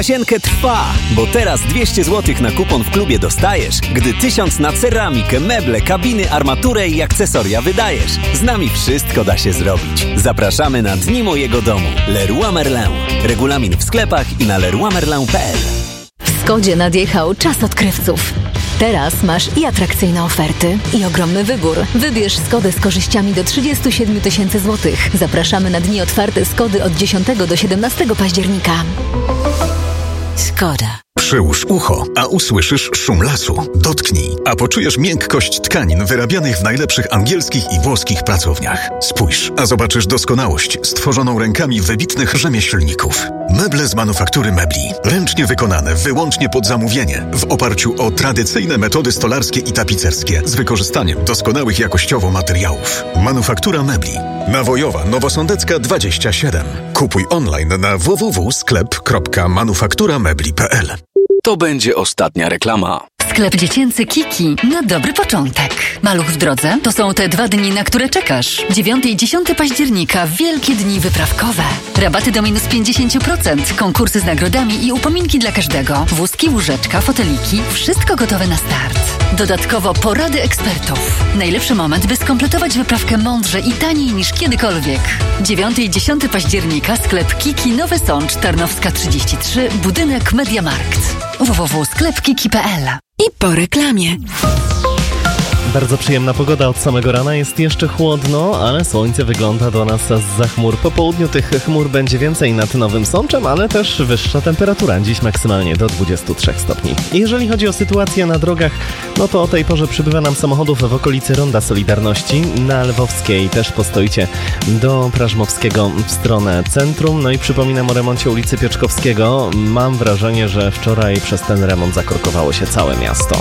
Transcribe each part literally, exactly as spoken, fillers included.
Pasienkę trwa, bo teraz dwieście złotych na kupon w klubie dostajesz, gdy tysiąc na ceramikę, meble, kabiny, armaturę i akcesoria wydajesz. Z nami wszystko da się zrobić. Zapraszamy na Dni Mojego Domu. Leroy Merlin. Regulamin w sklepach i na leroy merlin kropka p l. W Skodzie nadjechał czas odkrywców. Teraz masz i atrakcyjne oferty, i ogromny wybór. Wybierz Skodę z korzyściami do trzydzieści siedem tysięcy złotych. Zapraszamy na dni otwarte Skody od dziesiątego do siedemnastego października. Skoda. Przyłóż ucho, a usłyszysz szum lasu. Dotknij, a poczujesz miękkość tkanin wyrabianych w najlepszych angielskich i włoskich pracowniach. Spójrz, a zobaczysz doskonałość stworzoną rękami wybitnych rzemieślników. Meble z manufaktury mebli. Ręcznie wykonane wyłącznie pod zamówienie. W oparciu o tradycyjne metody stolarskie i tapicerskie z wykorzystaniem doskonałych jakościowo materiałów. Manufaktura mebli. Nawojowa, Nowosądecka dwadzieścia siedem. Kupuj online na w w w kropka sklep kropka manufaktura mebli kropka p l. To będzie ostatnia reklama. Sklep dziecięcy Kiki na dobry początek. Maluch w drodze to są te dwa dni, na które czekasz. dziewiątego i dziesiątego października wielkie dni wyprawkowe. Rabaty do minus pięćdziesiąt procent, konkursy z nagrodami i upominki dla każdego. Wózki, łóżeczka, foteliki, wszystko gotowe na start. Dodatkowo porady ekspertów. Najlepszy moment, by skompletować wyprawkę mądrze i taniej niż kiedykolwiek. dziewiątego i dziesiątego października sklep Kiki Nowy Sącz, Tarnowska trzydzieści trzy, budynek Mediamarkt. w w w kropka sklep kiki kropka p l. I po reklamie. Bardzo przyjemna pogoda od samego rana, jest jeszcze chłodno, ale słońce wygląda do nas zza chmur. Po południu tych chmur będzie więcej nad Nowym Sączem, ale też wyższa temperatura, dziś maksymalnie do dwudziestu trzech stopni. I jeżeli chodzi o sytuację na drogach, no to o tej porze przybywa nam samochodów w okolicy Ronda Solidarności. Na Lwowskiej też postoicie do Prażmowskiego w stronę centrum. No i przypominam o remoncie ulicy Pieczkowskiego. Mam wrażenie, że wczoraj przez ten remont zakorkowało się całe miasto.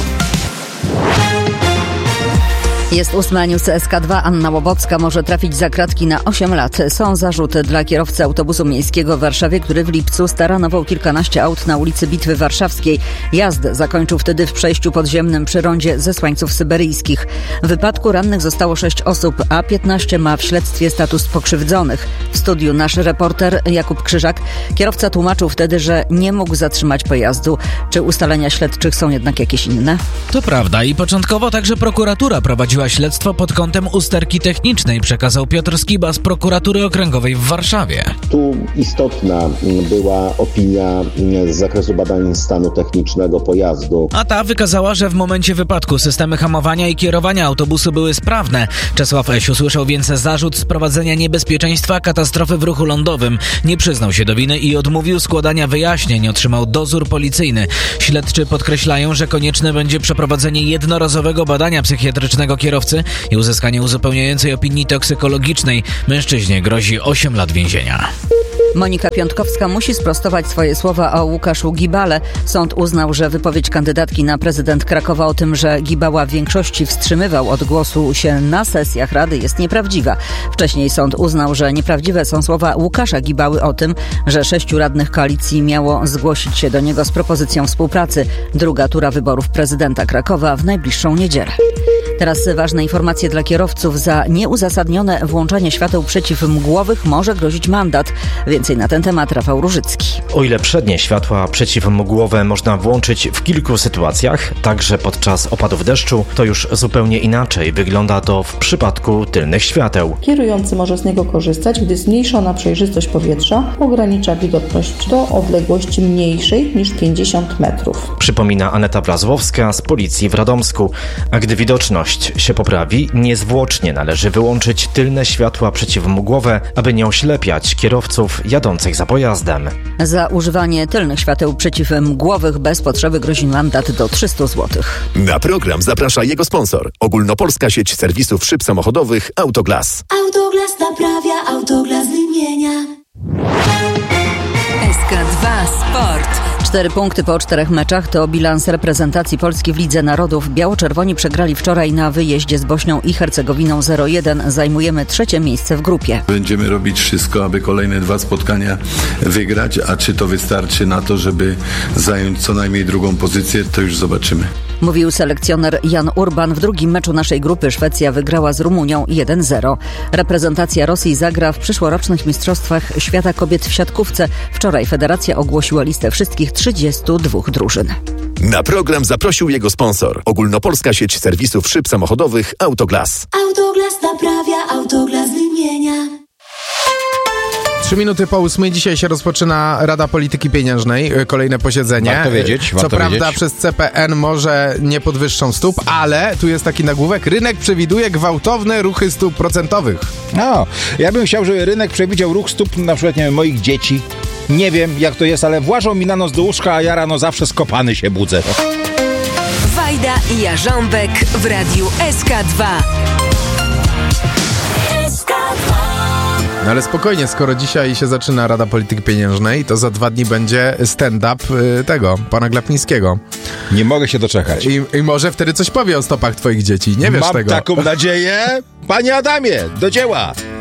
Jest ósma, news S K dwa. Anna Łobocka może trafić za kratki na osiem lat. Są zarzuty dla kierowcy autobusu miejskiego w Warszawie, który w lipcu staranował kilkanaście aut na ulicy Bitwy Warszawskiej. Jazdę zakończył wtedy w przejściu podziemnym przy rondzie Zesłańców Syberyjskich. W wypadku rannych zostało sześć osób, a piętnaście ma w śledztwie status pokrzywdzonych. W studiu nasz reporter Jakub Krzyżak. Kierowca tłumaczył wtedy, że nie mógł zatrzymać pojazdu. Czy ustalenia śledczych są jednak jakieś inne? To prawda i początkowo także prokuratura prowadziła śledztwo pod kątem usterki technicznej, przekazał Piotr Skiba z prokuratury okręgowej w Warszawie. Tu istotna była opinia z zakresu badań stanu technicznego pojazdu. A ta wykazała, że w momencie wypadku systemy hamowania i kierowania autobusu były sprawne. Czesław Eś usłyszał więc zarzut sprowadzenia niebezpieczeństwa katastrofy w ruchu lądowym. Nie przyznał się do winy i odmówił składania wyjaśnień, otrzymał dozór policyjny. Śledczy podkreślają, że konieczne będzie przeprowadzenie jednorazowego badania psychiatrycznego kierowcy i uzyskanie uzupełniającej opinii toksykologicznej. Mężczyźnie grozi osiem lat więzienia. Monika Piątkowska musi sprostować swoje słowa o Łukaszu Gibale. Sąd uznał, że wypowiedź kandydatki na prezydent Krakowa o tym, że Gibała w większości wstrzymywał od głosu się na sesjach Rady, jest nieprawdziwa. Wcześniej sąd uznał, że nieprawdziwe są słowa Łukasza Gibały o tym, że sześciu radnych koalicji miało zgłosić się do niego z propozycją współpracy. Druga tura wyborów prezydenta Krakowa w najbliższą niedzielę. Teraz ważne informacje dla kierowców. Za nieuzasadnione włączanie świateł przeciwmgłowych może grozić mandat. Więcej na ten temat Rafał Różycki. O ile przednie światła przeciwmgłowe można włączyć w kilku sytuacjach, także podczas opadów deszczu, to już zupełnie inaczej wygląda to w przypadku tylnych świateł. Kierujący może z niego korzystać, gdy zmniejszona przejrzystość powietrza ogranicza wilgotność do odległości mniejszej niż pięćdziesiąt metrów. Przypomina Aneta Wlazłowska z policji w Radomsku. A gdy widoczność się poprawi, niezwłocznie należy wyłączyć tylne światła przeciwmgłowe, aby nie oślepiać kierowców jadących za pojazdem. Za używanie tylnych świateł przeciwmgłowych bez potrzeby grozi mandat do trzysta złotych. Na program zaprasza jego sponsor. Ogólnopolska sieć serwisów szyb samochodowych Autoglas. Autoglas naprawia, Autoglas wymienia. S K dwa Sport. Cztery punkty po czterech meczach to bilans reprezentacji Polski w Lidze Narodów. Biało-czerwoni przegrali wczoraj na wyjeździe z Bośnią i Hercegowiną zero jeden. Zajmujemy trzecie miejsce w grupie. Będziemy robić wszystko, aby kolejne dwa spotkania wygrać, a czy to wystarczy na to, żeby zająć co najmniej drugą pozycję, to już zobaczymy. Mówił selekcjoner Jan Urban. W drugim meczu naszej grupy Szwecja wygrała z Rumunią jeden zero. Reprezentacja Rosji zagra w przyszłorocznych Mistrzostwach Świata Kobiet w siatkówce. Wczoraj federacja ogłosiła listę wszystkich wszystkich trzydziestu dwóch drużyn. Na program zaprosił jego sponsor. Ogólnopolska sieć serwisów szyb samochodowych Autoglas. Autoglas naprawia, Autoglas wymienia. Trzy minuty po ósmej. Dzisiaj się rozpoczyna Rada Polityki Pieniężnej. Kolejne posiedzenie. Warto wiedzieć, warto Co prawda wiedzieć. przez C P N może nie podwyższą stóp, ale tu jest taki nagłówek. Rynek przewiduje gwałtowne ruchy stóp procentowych. No, ja bym chciał, żeby rynek przewidział ruch stóp na przykład, nie wiem, moich dzieci. Nie wiem, jak to jest, ale włażą mi na noc do łóżka, a ja rano zawsze skopany się budzę. Wajda i Jarząbek w Radiu S K dwa. No ale spokojnie, skoro dzisiaj się zaczyna Rada Polityki Pieniężnej, to za dwa dni będzie stand-up y, tego, pana Glapińskiego. Nie mogę się doczekać. I, I może wtedy coś powie o stopach twoich dzieci. Nie wiesz Mam tego. taką nadzieję. Panie Adamie, do dzieła!